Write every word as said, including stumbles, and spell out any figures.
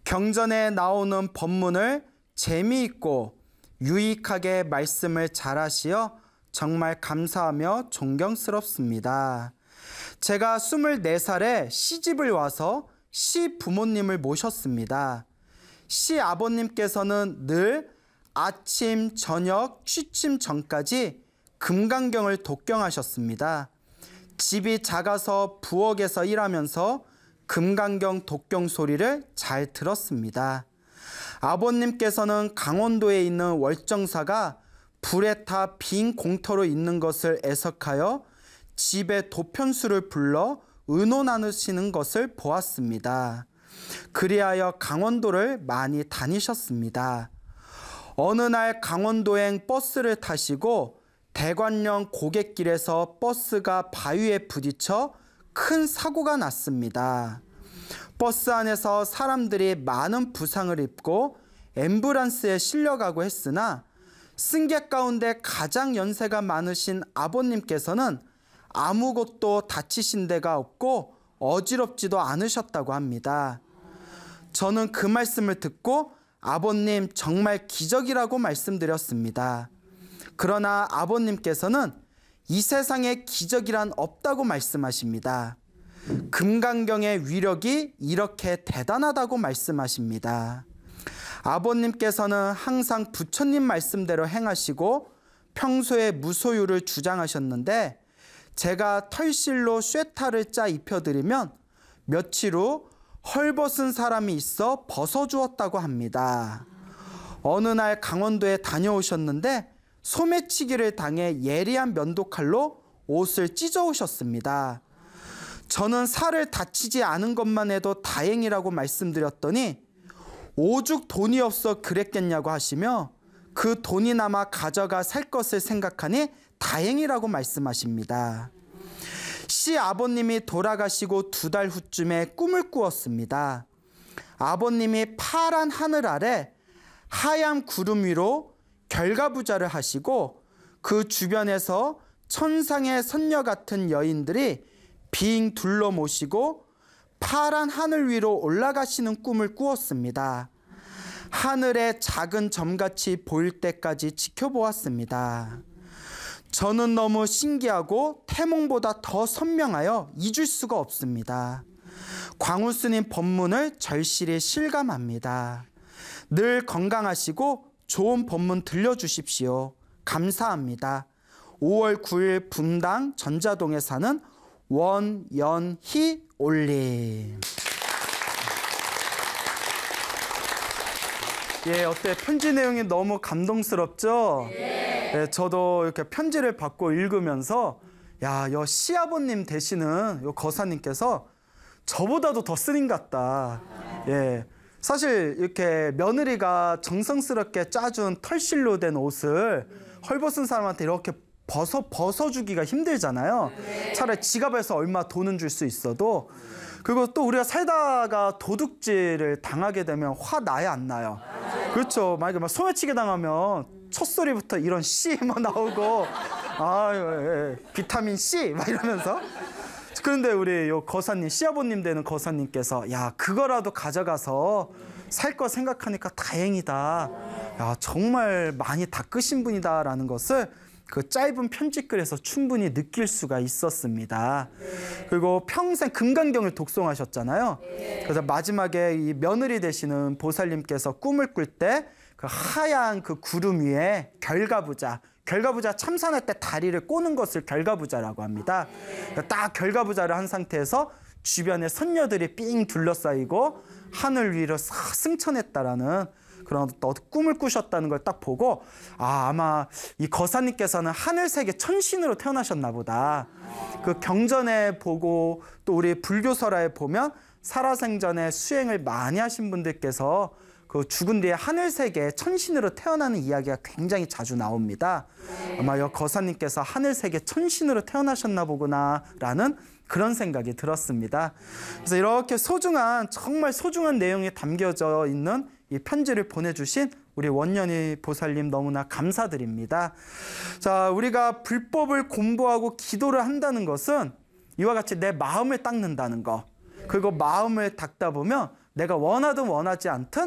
경전에 나오는 법문을 재미있고 유익하게 말씀을 잘하시어 정말 감사하며 존경스럽습니다. 제가 스물네 살에 시집을 와서 시 부모님을 모셨습니다. 시 아버님께서는 늘 아침, 저녁, 취침 전까지 금강경을 독경하셨습니다. 집이 작아서 부엌에서 일하면서 금강경 독경 소리를 잘 들었습니다. 아버님께서는 강원도에 있는 월정사가 불에 타 빈 공터로 있는 것을 애석하여 집에 도편수를 불러 의논하시는 것을 보았습니다. 그리하여 강원도를 많이 다니셨습니다. 어느 날 강원도행 버스를 타시고 대관령 고갯길에서 버스가 바위에 부딪혀 큰 사고가 났습니다. 버스 안에서 사람들이 많은 부상을 입고 앰뷸런스에 실려가고 했으나 승객 가운데 가장 연세가 많으신 아버님께서는 아무것도 다치신 데가 없고 어지럽지도 않으셨다고 합니다. 저는 그 말씀을 듣고 아버님 정말 기적이라고 말씀드렸습니다. 그러나 아버님께서는 이 세상에 기적이란 없다고 말씀하십니다. 금강경의 위력이 이렇게 대단하다고 말씀하십니다. 아버님께서는 항상 부처님 말씀대로 행하시고 평소에 무소유를 주장하셨는데 제가 털실로 쇠타를 짜 입혀드리면 며칠 후 헐벗은 사람이 있어 벗어주었다고 합니다. 어느 날 강원도에 다녀오셨는데 소매치기를 당해 예리한 면도칼로 옷을 찢어오셨습니다. 저는 살을 다치지 않은 것만 해도 다행이라고 말씀드렸더니 오죽 돈이 없어 그랬겠냐고 하시며 그 돈이나마 가져가 살 것을 생각하니 다행이라고 말씀하십니다. 시 아버님이 돌아가시고 두 달 후쯤에 꿈을 꾸었습니다. 아버님이 파란 하늘 아래 하얀 구름 위로 결가부자를 하시고 그 주변에서 천상의 선녀 같은 여인들이 빙 둘러 모시고 파란 하늘 위로 올라가시는 꿈을 꾸었습니다. 하늘에 작은 점같이 보일 때까지 지켜보았습니다. 저는 너무 신기하고 태몽보다 더 선명하여 잊을 수가 없습니다. 광우스님 법문을 절실히 실감합니다. 늘 건강하시고 좋은 법문 들려주십시오. 감사합니다. 오월 구일 분당 전자동에 사는 원연희 올림. 예, 어때? 편지 내용이 너무 감동스럽죠? 네. 예, 저도 이렇게 편지를 받고 읽으면서 야, 여 시아버님 되시는 요 거사님께서 저보다도 더 스님 같다. 예. 사실 이렇게 며느리가 정성스럽게 짜준 털실로 된 옷을 헐벗은 사람한테 이렇게 벗어, 벗어주기가 힘들잖아요. 차라리 지갑에서 얼마 돈은 줄 수 있어도. 그리고 또 우리가 살다가 도둑질을 당하게 되면 화 나야 안 나요? 그렇죠. 만약에 막 소매치기 당하면 첫 소리부터 이런 C 막 나오고 아, 예, 예. 비타민 C 막 이러면서. 그런데 우리 요 거사님, 시아버님 되는 거사님께서 야, 그거라도 가져가서 살 거 생각하니까 다행이다. 야, 정말 많이 닦으신 분이다라는 것을 그 짧은 편지글에서 충분히 느낄 수가 있었습니다. 그리고 평생 금강경을 독송하셨잖아요. 그래서 마지막에 이 며느리 되시는 보살님께서 꿈을 꿀 때 그 하얀 그 구름 위에 결가부자, 결가부자 참선할 때 다리를 꼬는 것을 결가부자라고 합니다. 딱 결가부자를 한 상태에서 주변에 선녀들이 삥 둘러싸이고 하늘 위로 싹 승천했다라는 그런 꿈을 꾸셨다는 걸 딱 보고 아, 아마 이 거사님께서는 하늘세계 천신으로 태어나셨나 보다. 그 경전에 보고 또 우리 불교설화에 보면 살아생전에 수행을 많이 하신 분들께서 그 죽은 뒤에 하늘세계 천신으로 태어나는 이야기가 굉장히 자주 나옵니다. 아마 여 거사님께서 하늘세계 천신으로 태어나셨나 보구나라는 그런 생각이 들었습니다. 그래서 이렇게 소중한, 정말 소중한 내용이 담겨져 있는 이 편지를 보내주신 우리 원연희 보살님 너무나 감사드립니다. 자, 우리가 불법을 공부하고 기도를 한다는 것은 이와 같이 내 마음을 닦는다는 거, 그리고 마음을 닦다 보면 내가 원하든 원하지 않든